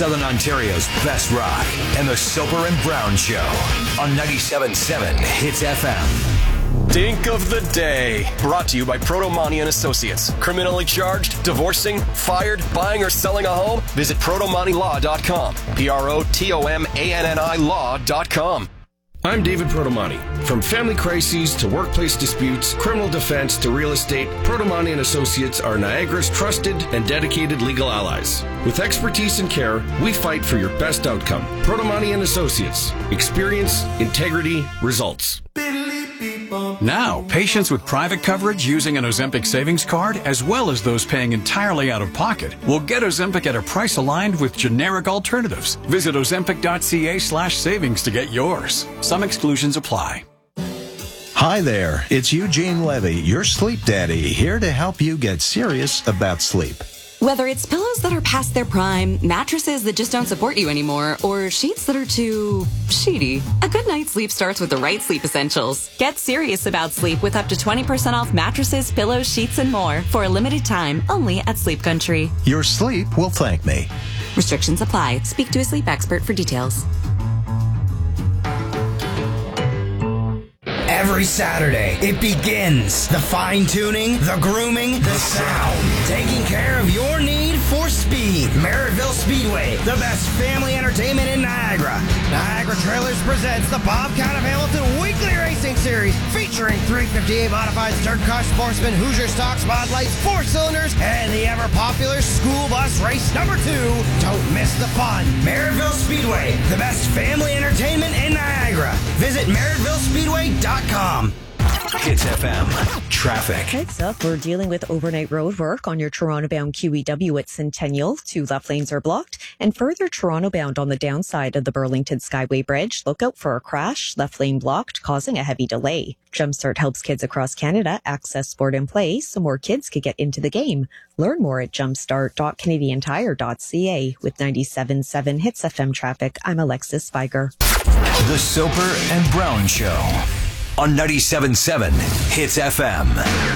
Southern Ontario's best rock and the Soper and Brown Show on 97.7 Hits FM. Dink of the Day. Brought to you by Protomani and Associates. Criminally charged, divorcing, fired, buying or selling a home? Visit protomanilaw.com. PROTOMANNI law.com. I'm David Protomani. From family crises to workplace disputes, criminal defense to real estate, Protomani and Associates are Niagara's trusted and dedicated legal allies. With expertise and care, we fight for your best outcome. Protomani and Associates. Experience, integrity, results. Now, patients with private coverage using an Ozempic savings card, as well as those paying entirely out of pocket, will get Ozempic at a price aligned with generic alternatives. Visit ozempic.ca/savings to get yours. Some exclusions apply. Hi there, it's Eugene Levy, your sleep daddy, here to help you get serious about sleep. Whether it's pillows that are past their prime, mattresses that just don't support you anymore, or sheets that are too sheety, a good night's sleep starts with the right sleep essentials. Get serious about sleep with up to 20% off mattresses, pillows, sheets, and more for a limited time only at Sleep Country. Your sleep will thank me. Restrictions apply. Speak to a sleep expert for details. Every Saturday, it begins. The fine-tuning, the grooming, the sound. Taking care of your need for speed. Merrittville Speedway, the best family entertainment in Niagara. Niagara Trailers presents the Bobcat of Hamilton Weekly Racing Series, featuring 358 modified dirt car sportsmen, Hoosier stock spotlights, 4-cylinders, and the ever-popular school bus race number 2. Don't miss the fun. Merrittville Speedway, the best family entertainment in Niagara. Visit merrittvillespeedway.com. Hits FM. Traffic. Heads up, we're dealing with overnight road work on your Toronto-bound QEW at Centennial. 2 left lanes are blocked. And further Toronto-bound on the downside of the Burlington Skyway Bridge. Look out for a crash. Left lane blocked, causing a heavy delay. Jumpstart helps kids across Canada access sport and play so more kids could get into the game. Learn more at jumpstart.canadiantire.ca. With 97.7 Hits FM traffic, I'm Alexis Spiger. The Soper and Brown Show on 97.7 Hits FM.